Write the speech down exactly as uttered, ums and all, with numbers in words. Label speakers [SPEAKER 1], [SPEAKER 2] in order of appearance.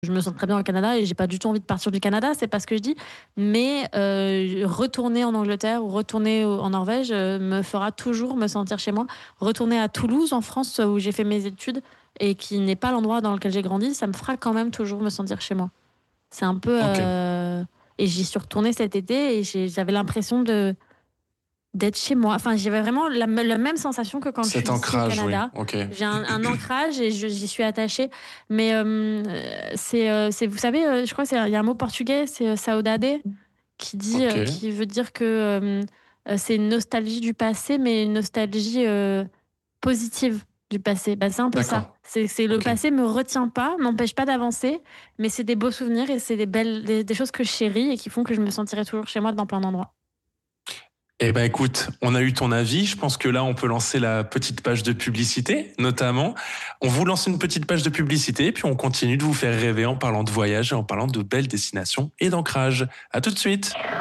[SPEAKER 1] Je me sens très bien au Canada et j'ai pas du tout envie de partir du Canada, c'est pas ce que je dis, mais heu, retourner en Angleterre ou retourner au en Norvège, heu, me fera toujours me sentir chez moi. Retourner à Toulouse, en France, où j'ai fait mes études et qui n'est pas l'endroit dans lequel j'ai grandi, ça me fera quand même toujours me sentir chez moi. C'est un peu,
[SPEAKER 2] OK.
[SPEAKER 1] heu et j'y suis retournée cet été et j'ai j'avais l'impression de d'être chez moi. Enfin, j'avais vraiment la m la même sensation que quand je suis
[SPEAKER 2] Cet
[SPEAKER 1] ici au
[SPEAKER 2] ancrage, oui,
[SPEAKER 1] Canada.
[SPEAKER 2] OK.
[SPEAKER 1] J'ai un un ancrage et je j'y suis attachée. Mais hem, heu, c'est, heu, c'est vous savez, heu, je crois c'est il y a un mot portugais, c'est, heu, saudade, qui dit, heu,
[SPEAKER 2] OK.
[SPEAKER 1] qui veut dire que, hem, heu, c'est une nostalgie du passé, mais une nostalgie, heu, positive du passé. Bah, c'est un peu ça.
[SPEAKER 2] D'accord.
[SPEAKER 1] C'est c'est le
[SPEAKER 2] OK.
[SPEAKER 1] passé me retient pas, m'empêche pas d'avancer, mais c'est des beaux souvenirs et c'est des belles des des choses que je chéris et qui font que je me sentirai toujours chez moi dans plein d'endroits.
[SPEAKER 2] Eh ben, écoute, on a eu ton avis. Je pense que là, on peut lancer la petite page de publicité, notamment. On vous lance une petite page de publicité, puis on continue de vous faire rêver en parlant de voyage et en parlant de belles destinations et d'ancrage. À tout de suite.